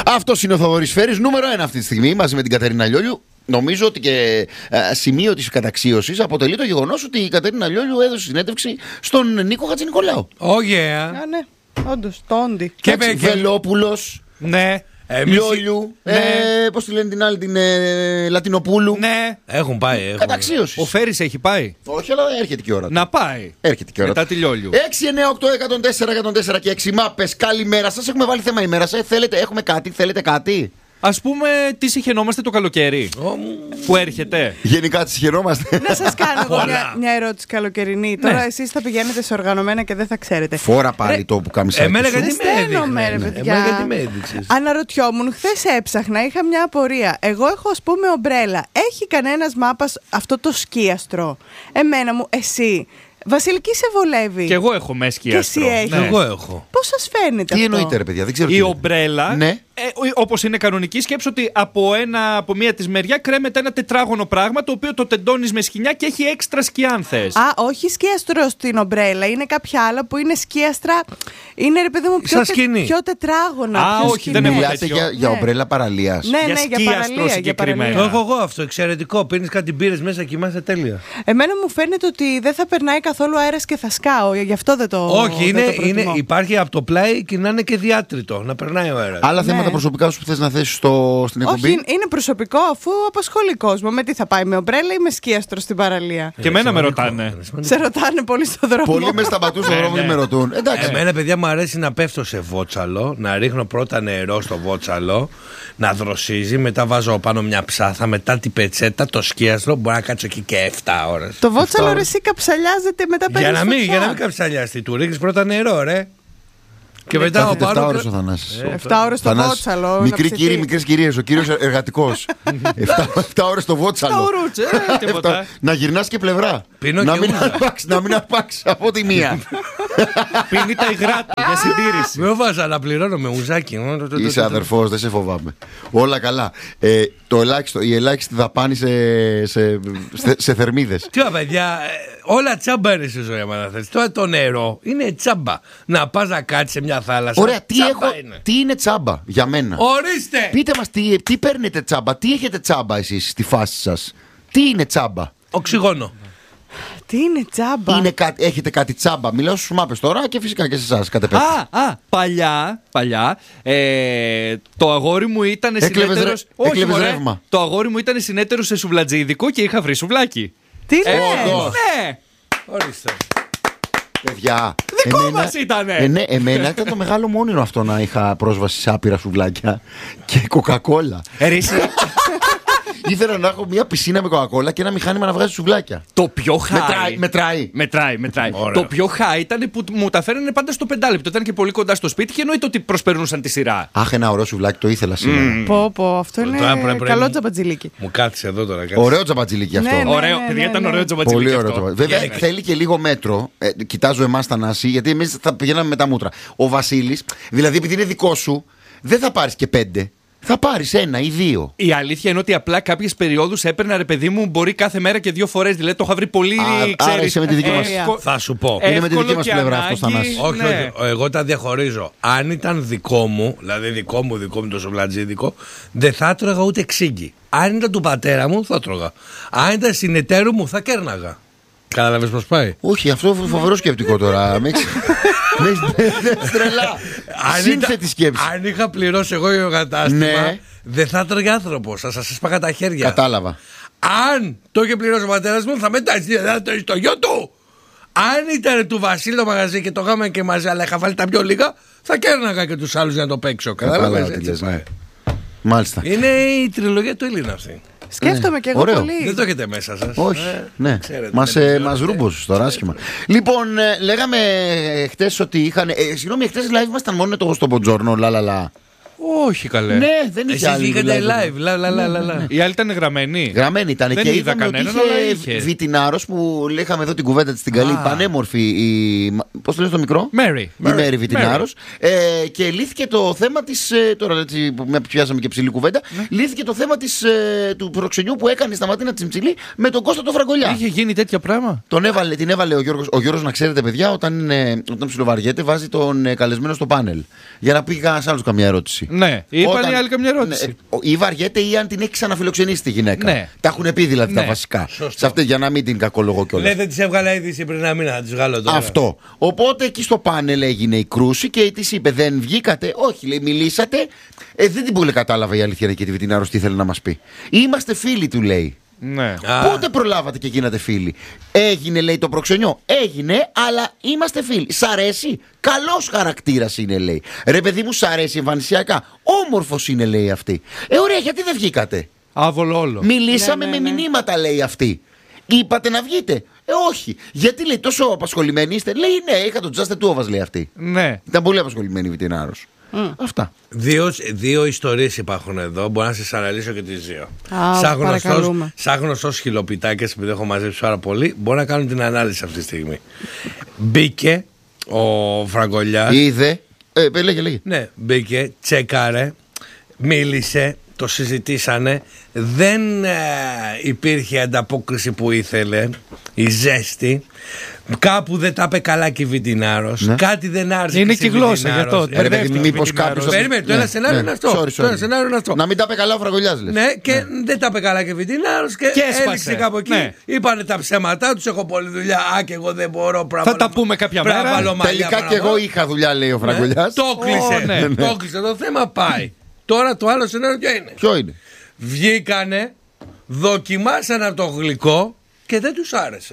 Αυτός είναι ο Θοδωρής Φέρης, νούμερο 1 αυτή τη στιγμή, μαζί με την Κατερίνα Λιόλιου. Νομίζω ότι και σημείο της καταξίωσης αποτελεί το γεγονός ότι η Κατερίνα Λιόλιου έδωσε συνέντευξη στον Νίκο Χατζηνικολάου. Oh yeah. Α, ναι, όντως, το όντι. Και Βελόπουλος. Ναι. Λιόλιου. Πώς τη λένε την άλλη, την Λατινοπούλου. Ναι. Έχουν πάει. Καταξίωση. Ο Φέρης έχει πάει. Όχι, αλλά έρχεται και η ώρα. Να πάει. Έρχεται και η ώρα. Μετά τη Λιόλιου. 6, 9, 8, 104, 104 και 6 μάπες. Καλημέρα σας. Έχουμε βάλει θέμα ημέρα. Έχουμε κάτι, θέλετε κάτι? Ας πούμε, τι συχαινόμαστε το καλοκαίρι που έρχεται. Γενικά τι συχαινόμαστε. Να σας κάνω εγώ μια ερώτηση καλοκαιρινή. Τώρα εσείς θα πηγαίνετε σε οργανωμένα και δεν θα ξέρετε. Φόρα πάλι το που κάμισα. Εμένα γιατί με έδειξες. Αναρωτιόμουν, χθες έψαχνα, είχα μια απορία. Εγώ έχω ας πούμε ομπρέλα. Έχει κανένας μάπας αυτό το σκίαστρο? Εμένα μου, εσύ. Βασιλική σε βολεύει. Και εγώ έχω με σκίαστρο. Και εσύ έχεις. Ναι. Εγώ έχω. Πώς σας φαίνεται Τι αυτό? εννοείται, ρε παιδιά, δεν ξέρω. Η ομπρέλα, Ναι. όπως είναι κανονική, σκέψου ότι από μία της μεριά κρέμεται ένα τετράγωνο πράγμα το οποίο το τεντώνεις με σκοινιά και έχει έξτρα σκιά αν θες. Α, όχι σκίαστρο στην ομπρέλα. Είναι κάποια άλλα που είναι σκίαστρα. Είναι ρε παιδί μου πιο τετράγωνα. Α, πιο όχι, δεν έχω Μιλάτε τέτοιο. για ομπρέλα παραλίας. Ναι, Για ναι, για σκίαστρο παραλία. συγκεκριμένα. Το έχω εγώ αυτό, εξαιρετικό. Πίνεις κάτι μπύρες μέσα και είμαστε τέλεια. Εμένα μου φαίνεται ότι δεν θα περνάει καθόλου αέρας και θα σκάω. Γι' αυτό δεν το. Όχι, δεν το προτιμώ. υπάρχει από το πλάι και να είναι και διάτριτο, να περνάει ο αέρας. Άλλα θέματα προσωπικά σου που θες να θέσεις στην εκπομπή? Όχι, είναι προσωπικό αφού απασχολεί κόσμο. Με τι θα πάει, με ομπρέλα ή με σκίαστρο στην παραλία? Και εμένα με ρωτάνε. Σε ρωτάνε πολύ στον δρόμο. Πολλοί με σταματούν στον δρόμο και με ρωτούν. Εντάξει. Εμένα, παιδιά, μου αρέσει να πέφτω σε βότσαλο, να ρίχνω πρώτα νερό στο βότσαλο, να δροσίζει, μετά βάζω πάνω μια ψάθα, μετά την πετσέτα, το σκίαστρο, μπορώ να κάτσω εκεί και 7 ώρες. Το βότσαλο ρε εσύ καψαλιάζεται μετά Για παίρνεις να μην καψαλιαστεί, του ρίχνεις πρώτα νερό, ρε. Και μετά ο 7 ώρες ο Θανάσης. 7 ώρες το βότσαλο. Μικροί κύριοι, μικρές κυρίες, ο κύριος εργατικός. 7 ώρες το βότσαλο. Τίποτα. Να γυρνάς και πλευρά. Πίνω Να και μην ούζα. αρπάξει, να μην αρπάξει από τη μία. Πίνει τα υγρά του για συντήρηση. Με βάζα να πληρώνω με ουζάκι. Είσαι αδερφός, δεν σε φοβάμαι. Όλα καλά. Η ελάχιστη δαπάνη σε θερμίδες. Τι ωραία, παιδιά, όλα τσάμπα είναι στη ζωή, άμα θες. Τώρα το νερό είναι τσάμπα. Να πας να κάτσεις σε μια θάλασσα. Ωραία, τσάμπα είναι. τι είναι τσάμπα για μένα? Ορίστε! Πείτε μας τι παίρνετε τσάμπα, τι έχετε τσάμπα εσείς στη φάση σας? Τι είναι τσάμπα? Οξυγόνο. Τι είναι τσάμπα? Έχετε κάτι τσάμπα? Μιλάω στους μάπες τώρα και φυσικά και σε εσάς κατ' επέκταση. Παλιά, το αγόρι μου ήταν συνέτερος. Έκλεβες ρεύμα. Το αγόρι μου ήταν συνέτερος σε σουβλατζίδικο και είχα βρει σουβλάκι. Τι λες? Ναι! Ορίστε. Παιδιά, Δικό μας ήτανε. ναι, εμένα ήταν το μεγάλο μου όνειρο αυτό, να είχα πρόσβαση σε άπειρα σουβλάκια και κοκακόλα. Ήθελα να έχω μια πισίνα με κοκακόλα και ένα μηχάνημα να βγάζει σουβλάκια. Το πιο high. Μετράει. Το πιο high ήταν που μου τα φέρνανε πάντα στο 5 λεπτό. Ήταν και πολύ κοντά στο σπίτι και εννοείται ότι προσπερνούσαν τη σειρά. Αχ, ένα ωραίο σουβλάκι, το ήθελα σήμερα. Πω, αυτό είναι καλό τζαμπατζιλίκι. Μου κάτσε εδώ τώρα. Ωραίο τζαμπατζιλίκι αυτό. Ναι, Ωραίο, παιδιά, ήταν ωραίο τζαμπατζιλίκι. Πολύ ωραίο τζαμπατζιλίκι. Βέβαια θέλει και λίγο μέτρο. Κοιτάζω εμάς Θανάση, γιατί εμείς θα πηγαίναμε με τα μούτρα. Ο Βασίλης, δηλαδή επειδή είναι δικό σου, δεν θα πάρεις και 5. Θα πάρεις 1 ή 2. Η αλήθεια είναι ότι απλά κάποιες περιόδους έπαιρνα, ρε παιδί μου, μπορεί κάθε μέρα και 2 φορές. Δηλαδή το είχα βρει πολύ. Άρα είσαι με τη δική μας. Θα σου πω. Είναι με τη δική μας πλευρά αυτό, Θανάση. Όχι, εγώ τα διαχωρίζω. Αν ήταν δικό μου, δηλαδή δικό μου το σουβλατζίδικο, δεν θα έτρωγα ούτε ξύγκι. Αν ήταν του πατέρα μου, θα έτρωγα. Αν ήταν συνεταίρου μου, θα κέρναγα. Κατάλαβες πώς πάει? Όχι, αυτό φοβερό σκεπτικό τώρα. Με έχεις τρελά. Σύνθετη σκέψη. Αν είχα πληρώσει εγώ το κατάστημα, Ναι. δεν θα έτρωγε άνθρωπος. Θα σας έσπαγα τα χέρια. Κατάλαβα. Αν το είχε πληρώσει ο πατέρας μου, θα μετάξει, δεν θα το έχει το γιο του. Αν ήταν του Βασίλη το μαγαζί και το είχαμε και μαζί, αλλά είχα βάλει τα πιο λίγα, θα κέρναγα και τους άλλους για να το παίξω. Κατάλαβες? τι λες, ναι. Μάλιστα. Είναι η τριλογία του Έλληνα αυτή. Σκέφτομαι και εγώ Ωραίο. πολύ. Δεν το έχετε μέσα σας. Όχι, ναι. Ξέρετε, Μας ρούμποσες τώρα άσχημα. Λοιπόν, λέγαμε χτες ότι είχαν. Συγγνώμη, χτες live ήμασταν μόνο στο Μποντζόρνο, λαλαλα. Όχι καλέ. Ναι, δεν είχε Εσείς άλλη. βγήκατε live. live. Η άλλη ήταν γραμμένη. Γραμμένη ήταν Δεν και είδα είδαμε ότι κανέναν, αλλά είχε είχε. Βιτινάρος που λέγαμε εδώ την κουβέντα της στην καλή, πανέμορφη. Πώς το λες το μικρό? Mary. Η Μέρη Βιτινάρος. Και λύθηκε το θέμα της. Τώρα έτσι που πιάσαμε και ψηλή κουβέντα. Λύθηκε το θέμα του προξενιού που έκανε στα Ματίνα Τσιμψιλή με τον Κώστα το Φραγκολιά. Είχε γίνει τέτοια πράγμα. Την έβαλε ο Γιώργος. Ο Γιώργος, να ξέρετε, παιδιά, όταν ψιλοβαριέται, βάζει τον καλεσμένο στο πάνελ. Για να πει κανένα άλλο καμία ερώτηση. Ναι, είπαν οι άλλοι καμιά ερώτηση. Ναι, ή βαριέται ή αν την έχει ξαναφιλοξενήσει τη γυναίκα. Ναι. Τα έχουν πει δηλαδή τα βασικά. Σωστό. Σε αυτή, για να μην την κακολογώ κιόλας. Λέει, δεν τη έβγαλα είδηση πριν ένα μήνα, να τη βγάλω τώρα. Αυτό. Οπότε εκεί στο πάνελ έγινε η κρούση και τη είπε: δεν βγήκατε. Όχι, λέει, μιλήσατε. Δεν την πολύ κατάλαβα η αλήθεια και τη Βιτινάρος τι ήθελε να μας πει. Είμαστε φίλοι, του λέει. Ναι. Πότε προλάβατε και γίνατε φίλοι? Έγινε, λέει, το προξενιό. Έγινε, αλλά είμαστε φίλοι. Σ' αρέσει? Καλός χαρακτήρας είναι, λέει. Ρε παιδί μου, σ' αρέσει εμφανισιακά? Όμορφος είναι, λέει αυτή. Ωραία, γιατί δεν βγήκατε? Άβολο όλο. Μιλήσαμε με μηνύματα, λέει αυτή. Είπατε να βγείτε? Όχι. Γιατί, λέει, τόσο απασχολημένοι είστε? Λέει, ναι, είχα τον Just Two of Us, λέει αυτή. Ναι. Ήταν πολύ απασχολημένη η Βιτινάρος. Αυτά. Δύο ιστορίες υπάρχουν εδώ. Μπορώ να σας αναλύσω και τις δύο. Σαν γνωστός χιλοπιτάκες, επειδή έχω μαζέψει πάρα πολύ, μπορώ να κάνω την ανάλυση αυτή τη στιγμή. Μπήκε ο Φραγκολιάς. Είδε. Λέγε. Ναι, μπήκε, τσέκαρε, μίλησε, το συζητήσανε. Δεν υπήρχε ανταπόκριση που ήθελε, η ζέστη. Κάπου δεν τα είπε καλά και η Βιτινάρος. Ναι. Κάτι δεν άρεσε. Είναι και η γλώσσα για τότε. Μήπως κάποιος. Περίμενε, το ένα σενάριο είναι αυτό. Να μην τα είπε καλά ο Φραγκολιάς, λες. Ναι, και δεν τα είπε καλά και η Βιτινάρος και έλειξε κάπου εκεί. Ναι. Είπανε τα ψέματά τους. Έχω πολλή δουλειά. Και εγώ δεν μπορώ. Θα τα πούμε κάποια μέρα. Τελικά και εγώ είχα δουλειά, λέει ο Φραγκολιάς. Το κλείσε. Το θέμα πάει. Τώρα το άλλο σενάριο ποιο είναι? Βγήκανε, δοκιμάσανε το γλυκό και δεν τους άρεσε.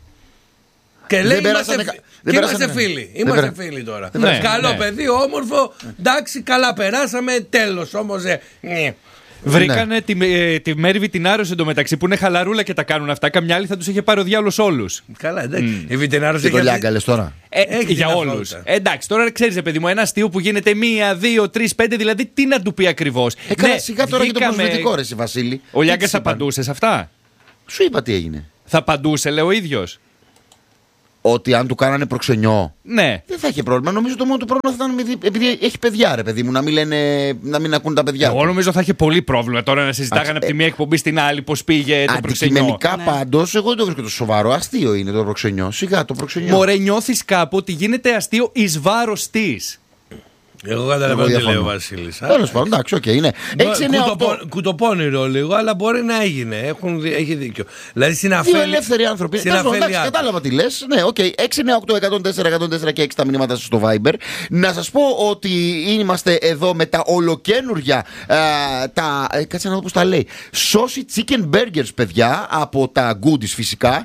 Και λέει είμαστε φίλοι. Είμαστε φίλοι τώρα. Καλό παιδί, όμορφο. Εντάξει, καλά περάσαμε. Τέλος όμως. Βρήκανε τη Μέρη Βιτινάρος εντωμεταξύ που είναι χαλαρούλα και τα κάνουν αυτά. Καμιά άλλη θα τους είχε πάρει ο διάολος όλους. Καλά, εντάξει. Η Βιτινάρος έχει. Το λιάγκαλες τώρα. Για όλους. Εντάξει, τώρα ξέρεις, παιδί μου, ένα αστείο που γίνεται 1, 2, 3, 5, δηλαδή τι να του πει ακριβώς. Καλά, σιγά τώρα για το προσβλητικό, ρε Βασίλη. Ο Λιάγκας θα απαντούσε σε αυτά? Σου είπα τι έγινε. Θα απαντούσε, λέει ο ίδιος. Ότι αν του κάνανε προξενιό, ναι, δεν θα είχε πρόβλημα. Νομίζω το μόνο του πρόβλημα θα ήταν επειδή έχει παιδιά, ρε παιδί μου, να μην ακούν τα παιδιά. Εγώ νομίζω θα είχε πολύ πρόβλημα τώρα να συζητάγανε από τη μία εκπομπή στην άλλη πώς πήγε το προξενιό. Αντικειμενικά πάντως, εγώ δεν το βρίσκω το σοβαρό. Αστείο είναι το προξενιό. Σιγά το προξενιό. Μωρέ, νιώθεις κάπου ότι γίνεται αστείο εις βάρος της. Εγώ καταλαβαίνω τι λέει ο Βασίλης. Τέλος πάντων, εντάξει, οκ, είναι. Κουτοπώνυρο λίγο, αλλά μπορεί να έγινε. Έχει δίκιο. Δηλαδή στην αφέλεια. Δύο ελεύθεροι άνθρωποι. Εντάξει, κατάλαβα τι λες. Ναι, οκ. 698-104-104 και 6 τα μηνύματα σας στο Viber. Να σας πω ότι είμαστε εδώ με τα ολοκένουργια. Κάτσε να δω πώς τα λέει. Sausage chicken burgers, παιδιά, από τα Goodies φυσικά.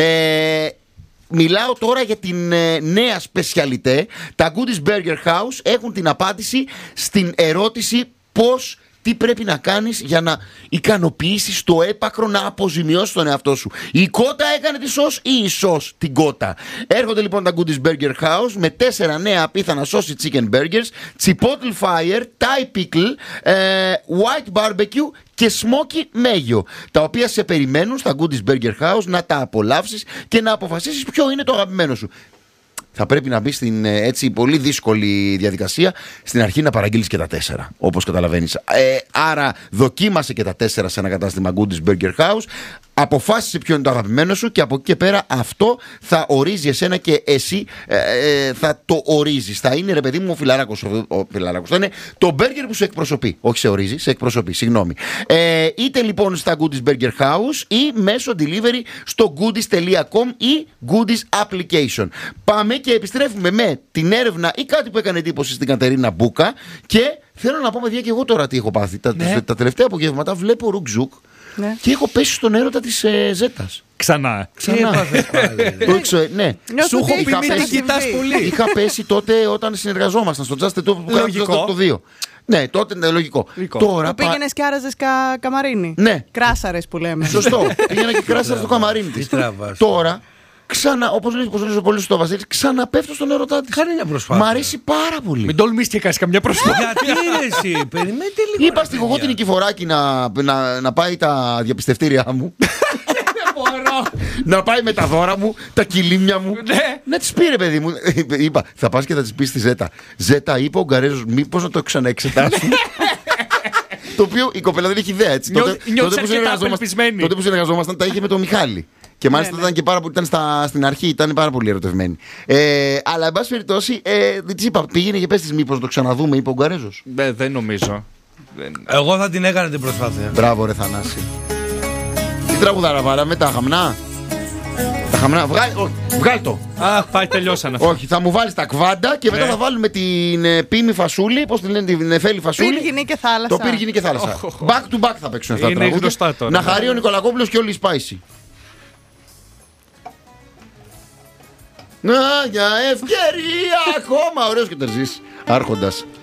Μιλάω τώρα για την νέα σπεσιαλιτέ. Τα Goodies Burger House έχουν την απάντηση στην ερώτηση τι πρέπει να κάνεις για να ικανοποιήσεις το έπακρο, να αποζημιώσεις τον εαυτό σου. Η κότα έκανε τη σως ή η σως την κότα? Έρχονται λοιπόν τα Goodies Burger House με 4 νέα απίθανα sausage chicken burgers, chipotle fire, thai pickle, white barbecue και smoky mayo, τα οποία σε περιμένουν στα Goodies Burger House να τα απολαύσεις και να αποφασίσεις ποιο είναι το αγαπημένο σου. Θα πρέπει να μπει στην έτσι πολύ δύσκολη διαδικασία στην αρχή να παραγγείλεις και τα 4, όπως καταλαβαίνεις. Άρα δοκίμασε και τα 4 σε ένα κατάστημα Goodies Burger House. Αποφάσισε ποιο είναι το αγαπημένο σου και από εκεί και πέρα αυτό θα ορίζει εσένα και εσύ θα το ορίζεις. Θα είναι, ρε παιδί μου, ο φιλαράκος. Ο φιλαράκος θα είναι το μπέργκερ που σε εκπροσωπεί. Όχι σε ορίζει, σε εκπροσωπεί, συγγνώμη. Είτε λοιπόν στα Goodies Burger House ή μέσω delivery στο goodies.com ή Goodies application. Πάμε και επιστρέφουμε με την έρευνα ή κάτι που έκανε εντύπωση στην Κατερίνα Μπούκα. Και θέλω να πω, παιδιά, και εγώ τώρα τι έχω πάθει. Τα τελευταία απογεύματα βλέπω ρουκζούκ. Ναι. Και έχω πέσει στον έρωτα της Ζέτας. Ξανά. Ναι. Σου έχω πει μην την κοιτάς πολύ. Είχα πέσει τότε όταν συνεργαζόμασταν στο Just Two που κάναμε το 2. Ναι, τότε είναι λογικό. Τώρα πήγαινες και άραζες καμαρίνι. Ναι. Κράσαρες που λέμε. Σωστό. Πήγαινα και κράσαρα στο καμαρίνι της. Τώρα, όπως λέει ο πολύ στο Βασίλης, ξαναπέφτω στον έρωτά της. Κάνει μια προσπάθεια. Μ' αρέσει πάρα πολύ. Μην τολμήσεις και κάνεις καμιά προσπάθεια. Γιατί εσύ, περιμένετε λίγο. Είπα στη Γογό την Νικηφοράκη να πάει τα διαπιστευτήριά μου. Να πάει με τα δώρα μου, τα κιλίμια μου. Να τις πει, ρε παιδί μου. Είπα, θα πας και θα τις πεις στη Ζέτα. Ζέτα, είπε ο Γκαρέζος, μήπως να το ξαναεξετάσουμε. Το οποίο η κοπέλα δεν έχει ιδέα, έτσι. Νιώθεις αρκετά απελπισμένη. Τότε που συνεργαζόμασταν τα είχε με τον Μιχάλη. Και μάλιστα ήταν και στην αρχή, ήταν πάρα πολύ ερωτευμένη. Αλλά εν πάση περιπτώσει, τη είπα, πήγαινε και πες της μήπως το ξαναδούμε, είπε ο Ουγγαρέζος. Δεν νομίζω. Εγώ θα την έκανα την προσπάθεια. Μπράβο, ρε Θανάση. Τι τραγουδάρα βάλαμε, τα χαμνά. Τα χαμνά, βγάλ' το. Πάει, τελειώσαν αυτό. Όχι, θα μου βάλεις τα κβάντα και μετά θα βάλουμε την πίμη φασούλη. Πώς την λένε, την νεφέλη φασούλη. Πύργινη και θάλασσα. Το πύργινη και θάλασσα. Back to back θα παίξουν αυτά τα τραγούδια. Είναι γνωστά τώρα. Να χαρεί ο Νικολακόπουλος και όλοι οι Spicy. Να, για ευκαιρία ακόμα. Ωραίος και τερζής. Άρχοντας.